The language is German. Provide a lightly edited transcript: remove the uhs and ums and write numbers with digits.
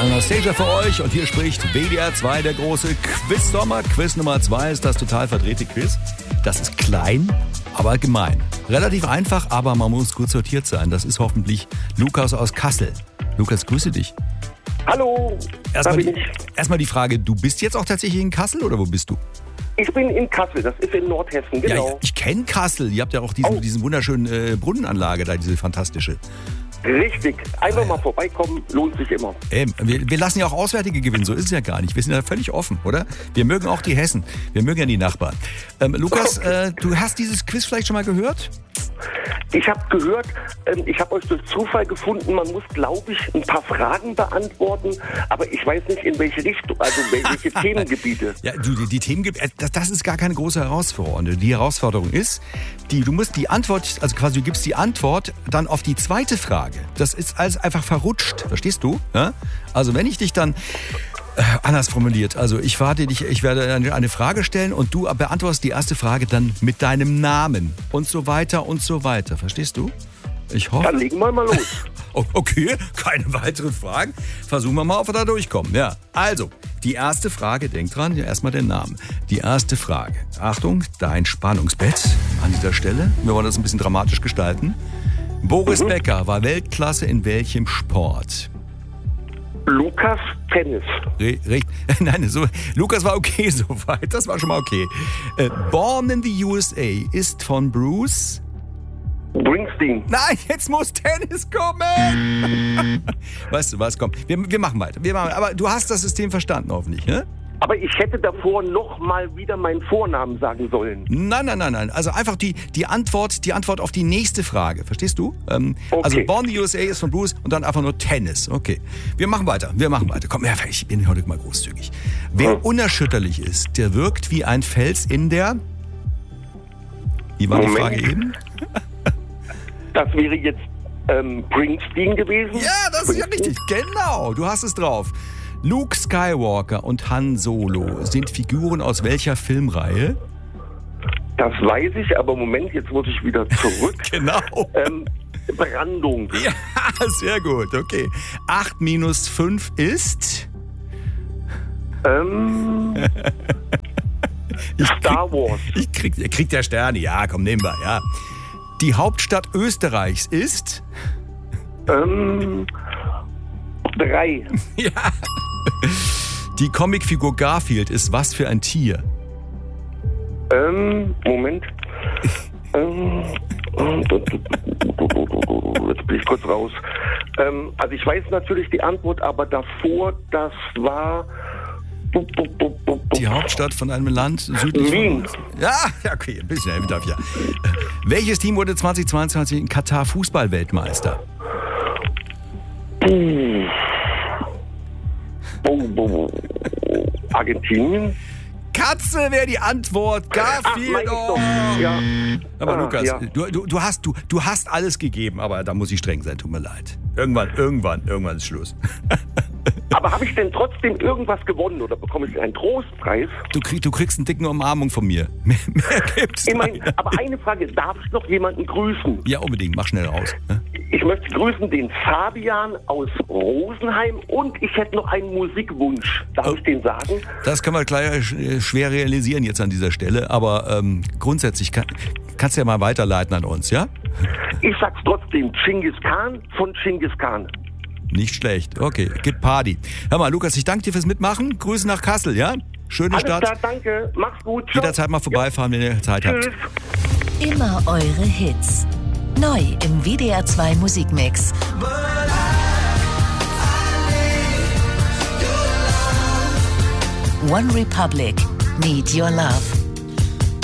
Anastasia für euch und hier spricht WDR 2, der große Quiz-Sommer. Quiz Nummer 2 ist das total verdrehte Quiz. Das ist klein, aber gemein. Relativ einfach, aber man muss gut sortiert sein. Das ist hoffentlich Lukas aus Kassel. Lukas, grüße dich. Hallo, Erstmal die Frage, du bist jetzt auch tatsächlich in Kassel oder wo bist du? Ich bin in Kassel, das ist in Nordhessen, genau. Ja, ich kenne Kassel. Ihr habt ja auch diesen wunderschönen Brunnenanlage da, diese fantastische. Richtig, einfach mal vorbeikommen, lohnt sich immer. Wir lassen ja auch Auswärtige gewinnen, so ist es ja gar nicht. Wir sind ja völlig offen, oder? Wir mögen auch die Hessen, wir mögen ja die Nachbarn. Lukas, du hast dieses Quiz vielleicht schon mal gehört? Ich habe gehört, ich habe euch durch Zufall gefunden, man muss, glaube ich, ein paar Fragen beantworten, aber ich weiß nicht, in welche Richtung, also welche Themengebiete. Ja, die Themengebiete, das ist gar keine große Herausforderung. Die Herausforderung ist, du musst die Antwort, also quasi du gibst die Antwort dann auf die zweite Frage. Das ist alles einfach verrutscht, verstehst du? Ja? Also wenn ich dich dann... anders formuliert. Also ich werde eine Frage stellen und du beantwortest die erste Frage dann mit deinem Namen und so weiter und so weiter. Verstehst du? Ich hoffe. Dann legen wir mal los. Okay, keine weiteren Fragen. Versuchen wir mal, ob wir da durchkommen. Ja, also, die erste Frage, denk dran, erstmal den Namen. Die erste Frage. Achtung, dein Spannungsbett an dieser Stelle. Wir wollen das ein bisschen dramatisch gestalten. Boris Becker war Weltklasse in welchem Sport? Lukas, Tennis. Nein, Lukas war okay soweit. Das war schon mal okay. Born in the USA ist von Bruce... Springsteen. Nein, jetzt muss Tennis kommen. Weißt du was, komm. Wir machen weiter. Aber du hast das System verstanden, hoffentlich, ne? Aber ich hätte davor noch mal wieder meinen Vornamen sagen sollen. Nein. Also einfach die Antwort auf die nächste Frage. Verstehst du? Okay. Also Born in the USA ist von Bruce und dann einfach nur Tennis. Okay. Wir machen weiter. Komm, ich bin heute mal großzügig. Wer unerschütterlich ist, der wirkt wie ein Fels in der... Wie war die Frage eben? Das wäre jetzt Springsteen gewesen. Ja, das ist ja richtig. Genau, du hast es drauf. Luke Skywalker und Han Solo sind Figuren aus welcher Filmreihe? Das weiß ich, aber Moment, jetzt muss ich wieder zurück. Genau. Brandung. Ja, sehr gut, okay. 8 minus 5 ist? Star Wars. Kriegt der Sterne, ja, komm, nehmen wir, ja. Die Hauptstadt Österreichs ist? 3. Ja. Die Comicfigur Garfield ist was für ein Tier? Moment. Jetzt bin ich kurz raus. Also ich weiß natürlich die Antwort, aber davor, das war... Die Hauptstadt von einem Land südlich von uns. Ja, okay, ein bisschen helfen darf ja. Welches Team wurde 2022 in Katar Fußball-Weltmeister? Argentinien? Katze wäre die Antwort. Garfield. Ja. Aber Lukas, ja. du hast alles gegeben, aber da muss ich streng sein, tut mir leid. Irgendwann ist Schluss. Aber habe ich denn trotzdem irgendwas gewonnen oder bekomme ich einen Trostpreis? Du kriegst eine dicke Umarmung von mir. Mehr gibt's nicht. Aber eine Frage, darf ich noch jemanden grüßen? Ja, unbedingt, mach schnell raus. Ne? Ich möchte grüßen den Fabian aus Rosenheim und ich hätte noch einen Musikwunsch. Darf ich den sagen? Das können wir gleich schwer realisieren jetzt an dieser Stelle, aber grundsätzlich kannst du ja mal weiterleiten an uns, ja? Ich sag's trotzdem, Genghis Khan von Genghis Khan. Nicht schlecht. Okay, gibt Party. Hör mal, Lukas, ich danke dir fürs Mitmachen. Grüße nach Kassel, ja? Schöne Stadt. Alles klar, danke. Mach's gut. Jederzeit mal vorbeifahren, wenn ihr Zeit habt. Immer eure Hits. Neu im WDR 2 Musikmix. One Republic. Need Your Love.